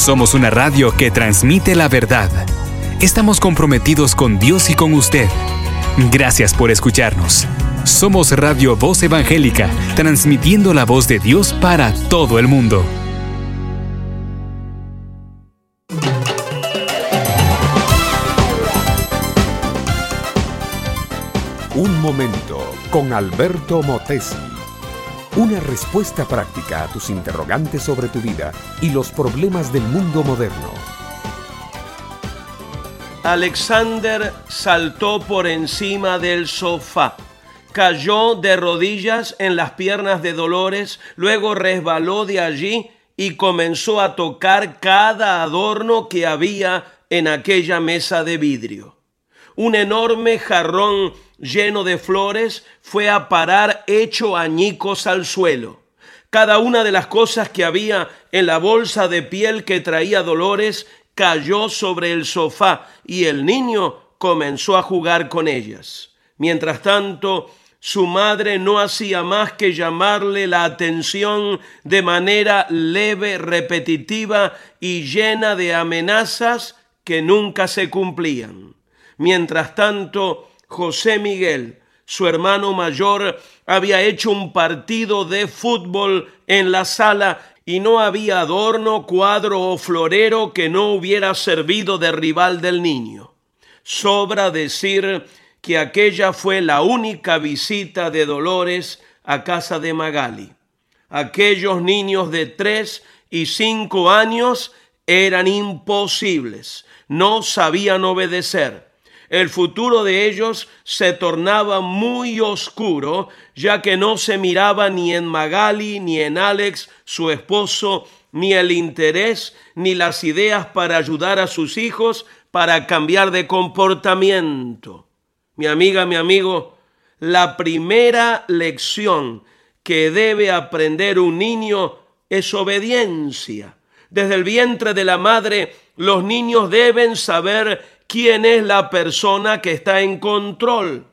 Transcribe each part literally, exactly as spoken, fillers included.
Somos una radio que transmite la verdad. Estamos comprometidos con Dios y con usted. Gracias por escucharnos. Somos Radio Voz Evangélica, transmitiendo la voz de Dios para todo el mundo. Un momento con Alberto Motesi. Una respuesta práctica a tus interrogantes sobre tu vida y los problemas del mundo moderno. Alexander saltó por encima del sofá, cayó de rodillas en las piernas de Dolores, luego resbaló de allí y comenzó a tocar cada adorno que había en aquella mesa de vidrio. Un enorme jarrón lleno de flores fue a parar hecho añicos al suelo. Cada una de las cosas que había en la bolsa de piel que traía Dolores cayó sobre el sofá y el niño comenzó a jugar con ellas. Mientras tanto, su madre no hacía más que llamarle la atención de manera leve, repetitiva y llena de amenazas que nunca se cumplían. Mientras tanto, José Miguel, su hermano mayor, había hecho un partido de fútbol en la sala y no había adorno, cuadro o florero que no hubiera servido de rival del niño. Sobra decir que aquella fue la única visita de Dolores a casa de Magali. Aquellos niños de tres y cinco años eran imposibles, no sabían obedecer. El futuro de ellos se tornaba muy oscuro, ya que no se miraba ni en Magali, ni en Alex, su esposo, ni el interés, ni las ideas para ayudar a sus hijos para cambiar de comportamiento. Mi amiga, mi amigo, la primera lección que debe aprender un niño es obediencia. Desde el vientre de la madre, los niños deben saber quién es la persona que está en control.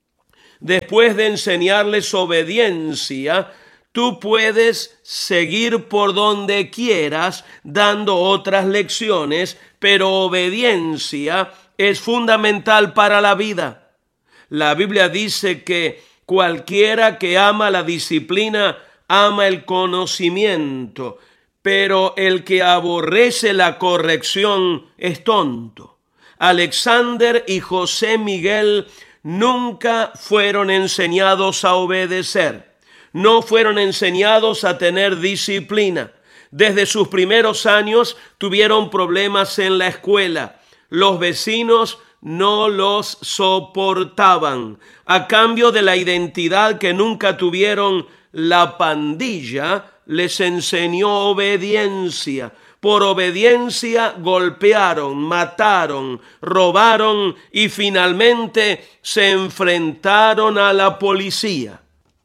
Después de enseñarles obediencia, tú puedes seguir por donde quieras dando otras lecciones, pero obediencia es fundamental para la vida. La Biblia dice que cualquiera que ama la disciplina ama el conocimiento, pero el que aborrece la corrección es tonto. Alexander y José Miguel nunca fueron enseñados a obedecer, no fueron enseñados a tener disciplina. Desde sus primeros años tuvieron problemas en la escuela. Los vecinos no los soportaban. A cambio de la identidad que nunca tuvieron, la pandilla les enseñó obediencia. Por obediencia golpearon, mataron, robaron y finalmente se enfrentaron a la policía.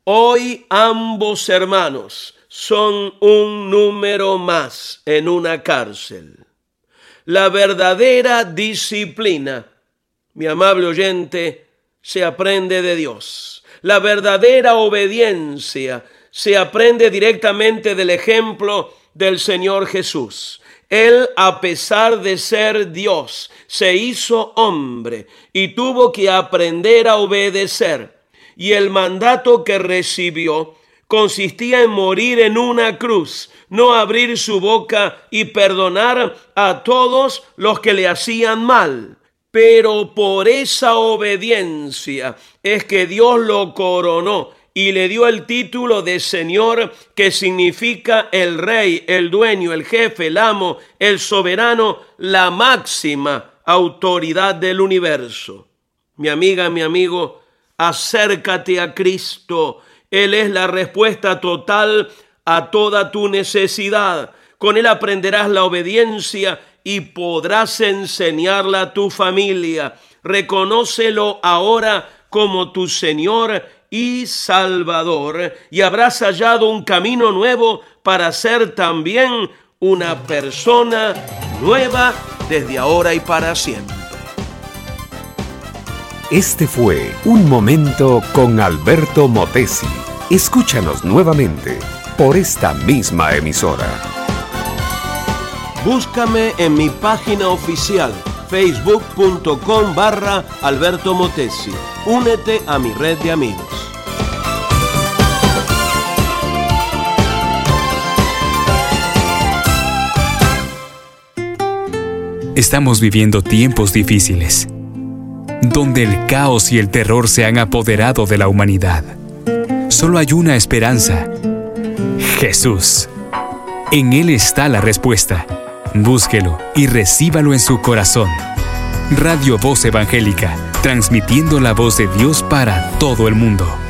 Hoy ambos hermanos son un número más en una cárcel. La verdadera disciplina, mi amable oyente, se aprende de Dios. La verdadera obediencia se aprende directamente del ejemplo del Señor Jesús. Él, a pesar de ser Dios, se hizo hombre y tuvo que aprender a obedecer. Y el mandato que recibió consistía en morir en una cruz, no abrir su boca y perdonar a todos los que le hacían mal. Pero por esa obediencia es que Dios lo coronó y le dio el título de Señor, que significa el rey, el dueño, el jefe, el amo, el soberano, la máxima autoridad del universo. Mi amiga, mi amigo, acércate a Cristo. Él es la respuesta total a toda tu necesidad. Con Él aprenderás la obediencia y podrás enseñarla a tu familia. Reconócelo ahora como tu Señor y Salvador, y habrás hallado un camino nuevo para ser también una persona nueva desde ahora y para siempre. Este fue Un Momento con Alberto Motesi. Escúchanos nuevamente por esta misma emisora. Búscame en mi página oficial, facebook.com barra Alberto Motesi. Únete a mi red de amigos. Estamos viviendo tiempos difíciles, donde el caos y el terror se han apoderado de la humanidad. Solo hay una esperanza: Jesús. En Él está la respuesta. Búsquelo y recíbalo en su corazón. Radio Voz Evangélica, transmitiendo la voz de Dios para todo el mundo.